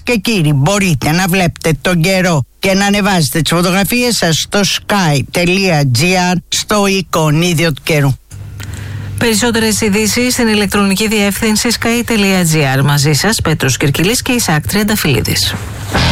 Κυρίες και κύριοι, μπορείτε να βλέπετε τον καιρό και να ανεβάζετε τις φωτογραφίες σας στο sky.gr, στο εικονίδιο του καιρού. Περισσότερες ειδήσεις στην ηλεκτρονική διεύθυνση sky.gr. Μαζί σας Πέτρος Κυρκυλής και Ισάκ Τριανταφυλλίδης.